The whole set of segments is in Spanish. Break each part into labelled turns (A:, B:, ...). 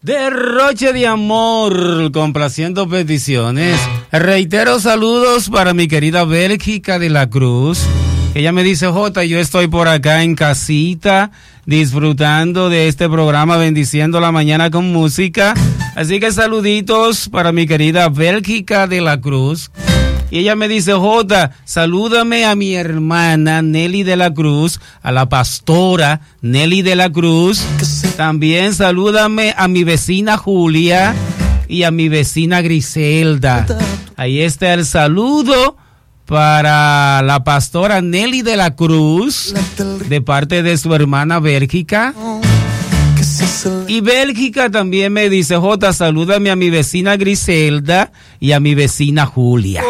A: Derroche de amor, complaciendo peticiones. Reitero saludos para mi querida Bélgica de la Cruz. Ella me dice, Jota, yo estoy por acá en casita, disfrutando de este programa, bendiciendo la mañana con música. Así que saluditos para mi querida Bélgica de la Cruz. Y ella me dice, Jota, salúdame a mi hermana Nelly de la Cruz, a la pastora Nelly de la Cruz. También salúdame a mi vecina Julia y a mi vecina Griselda. Ahí está el saludo para la pastora Nelly de la Cruz, de parte de su hermana Bélgica. Y Bélgica también me dice, Jota, salúdame a mi vecina Griselda y a mi vecina Julia.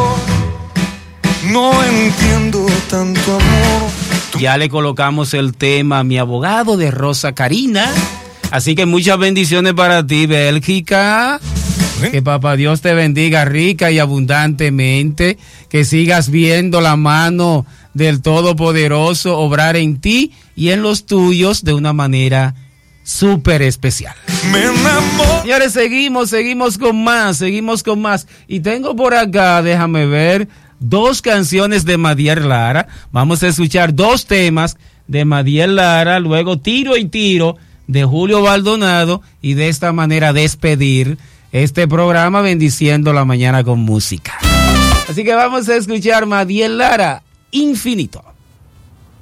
B: No entiendo tanto amor.
A: Ya le colocamos el tema a mi abogado de Rosa Karina. Así que muchas bendiciones para ti, Bélgica. Que papá Dios te bendiga rica y abundantemente. Que sigas viendo la mano del Todopoderoso obrar en ti y en los tuyos de una manera súper especial.
B: Me enamoré.
A: Señores, seguimos con más. Y tengo por acá, déjame ver, 2 canciones de Madiel Lara. Vamos a escuchar 2 temas de Madiel Lara, luego Tiro y Tiro de Julio Baldonado, y de esta manera despedir este programa bendiciendo la mañana con música. Así que vamos a escuchar Madiel Lara, Infinito.